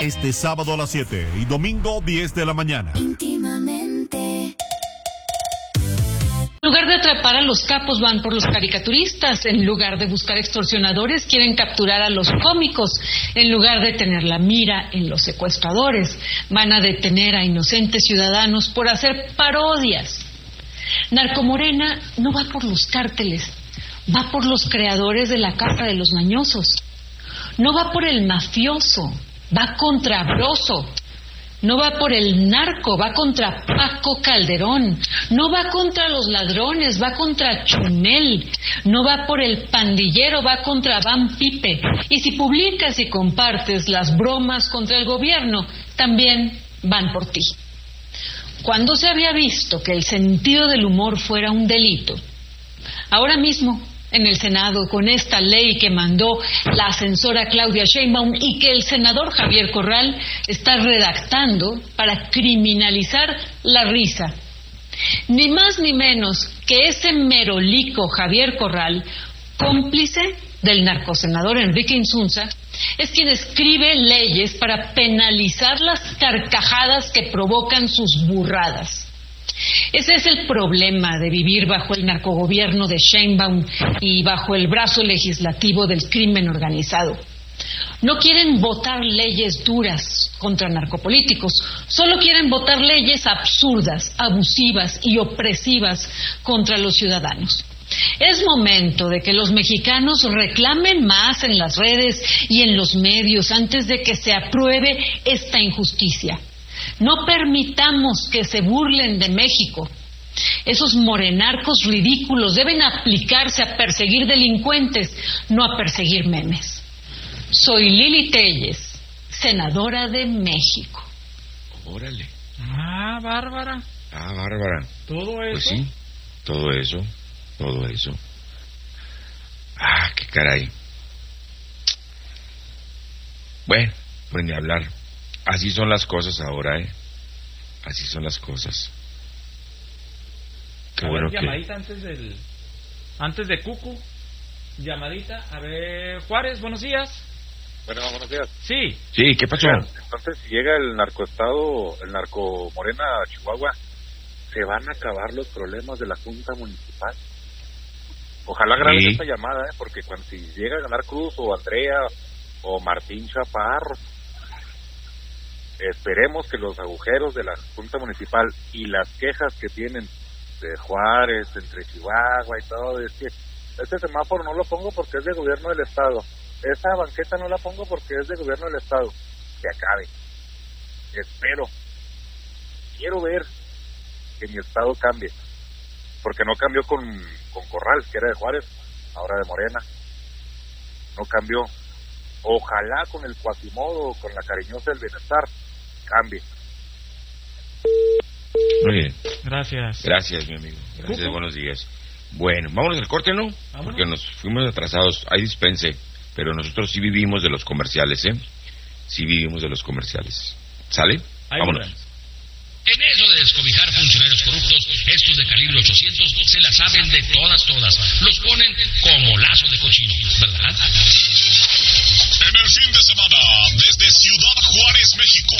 este sábado a las 7 y domingo 10 de la mañana. Íntimamente. En lugar de atrapar a los capos, van por los caricaturistas. En lugar de buscar extorsionadores, quieren capturar a los cómicos. En lugar de tener la mira en los secuestradores, van a detener a inocentes ciudadanos por hacer parodias. Narcomorena no va por los cárteles, va por los creadores de la Casa de los Mañosos. No va por el mafioso, va contra Broso. No va por el narco, va contra Paco Calderón. No va contra los ladrones, va contra Chumel. No va por el pandillero, va contra Van Pipe. Y si publicas y compartes las bromas contra el gobierno, también van por ti. ¿Cuándo se había visto que el sentido del humor fuera un delito? Ahora mismo, en el Senado, con esta ley que mandó la ascensora Claudia Sheinbaum y que el senador Javier Corral está redactando para criminalizar la risa. Ni más ni menos que ese merolico Javier Corral, cómplice del narcosenador Enrique Insunza, es quien escribe leyes para penalizar las carcajadas que provocan sus burradas. Ese es el problema de vivir bajo el narcogobierno de Sheinbaum y bajo el brazo legislativo del crimen organizado. No quieren votar leyes duras contra narcopolíticos, solo quieren votar leyes absurdas, abusivas y opresivas contra los ciudadanos. Es momento de que los mexicanos reclamen más en las redes y en los medios antes de que se apruebe esta injusticia. No permitamos que se burlen de México. Esos morenarcos ridículos deben aplicarse a perseguir delincuentes, no a perseguir memes. Soy Lili Telles, senadora de México. Órale. Bárbara. Bárbara. Todo eso. Pues sí, todo eso. Qué caray. Bueno, pues ni hablar. Así son las cosas ahora, Así son las cosas. Qué bueno que... Llamadita antes de Cucu. Llamadita. A ver, Juárez, buenos días. Bueno, buenos días. Sí. Sí, ¿qué pasó? Entonces, si llega el narcoestado, el narco Morena a Chihuahua, se van a acabar los problemas de la Junta Municipal. Ojalá graben esta llamada, porque cuando si llega a ganar Cruz o Andrea o Martín Chaparro, esperemos que los agujeros de la Junta Municipal y las quejas que tienen de Juárez, entre Chihuahua y todo, es que este semáforo no lo pongo porque es de gobierno del Estado, esa banqueta no la pongo porque es de gobierno del Estado, que acabe. Quiero ver que mi Estado cambie, porque no cambió con Corral, que era de Juárez, ahora de Morena, no cambió. Ojalá con el Quasimodo, con la Cariñosa del Bienestar, cambie. Muy bien. Gracias, mi amigo. Gracias, buenos días. Bueno, vámonos al corte, ¿no? Vámonos. Porque nos fuimos atrasados. Hay dispense, pero nosotros sí vivimos de los comerciales, Sí vivimos de los comerciales. ¿Sale? Vámonos. En eso de descobijar funcionarios corruptos, estos de calibre 800 se la saben de todas. Los ponen como lazo de cochino, ¿verdad? En el fin de semana, desde Ciudad Juárez, México,